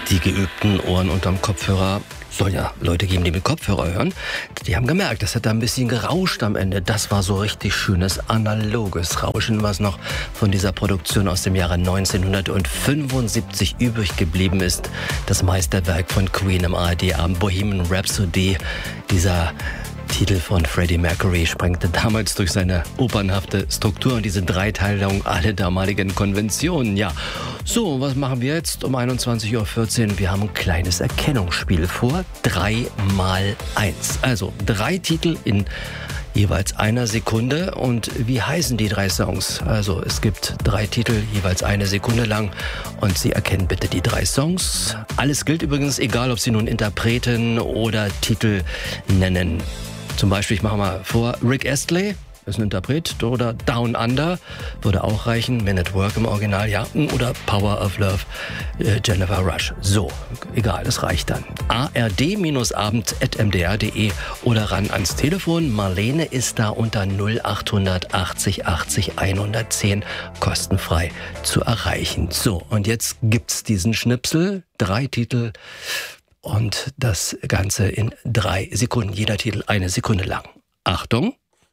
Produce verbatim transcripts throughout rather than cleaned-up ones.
Die geübten Ohren unterm Kopfhörer, soll ja Leute geben, die mit Kopfhörer hören, die haben gemerkt, das hat da ein bisschen gerauscht am Ende. Das war so richtig schönes analoges Rauschen, was noch von dieser Produktion aus dem Jahre neunzehnhundertfünfundsiebzig übrig geblieben ist. Das Meisterwerk von Queen im A R D-Abend Bohemian Rhapsody. Dieser Titel von Freddie Mercury sprengte damals durch seine opernhafte Struktur und diese Dreiteilung alle damaligen Konventionen. Ja, so, was machen wir jetzt um einundzwanzig Uhr vierzehn? Wir haben ein kleines Erkennungsspiel vor. Drei mal eins. Also drei Titel in jeweils einer Sekunde. Und wie heißen die drei Songs? Also es gibt drei Titel, jeweils eine Sekunde lang. Und Sie erkennen bitte die drei Songs. Alles gilt übrigens, egal ob Sie nun Interpreten oder Titel nennen. Zum Beispiel, ich mache mal vor, Rick Astley, ist ein Interpret, oder Down Under, würde auch reichen, Men at Work im Original, ja, oder Power of Love, äh, Jennifer Rush. So, egal, das reicht dann. A R D abend at m d r punkt d e oder ran ans Telefon. Marlene ist da unter null acht achtzig achtzig hundertzehn kostenfrei zu erreichen. So, und jetzt gibt's diesen Schnipsel, drei Titel. Und das Ganze in drei Sekunden. Jeder Titel eine Sekunde lang. Achtung!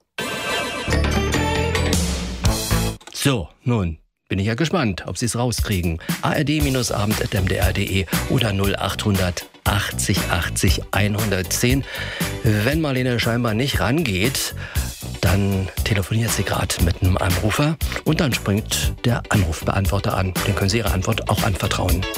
So, nun bin ich ja gespannt, ob Sie es rauskriegen. A R D abend at m d r punkt d e oder null acht achtzig achtzig hundertzehn. Wenn Marlene scheinbar nicht rangeht, dann telefoniert sie gerade mit einem Anrufer und dann springt der Anrufbeantworter an. Den können Sie Ihre Antwort auch anvertrauen.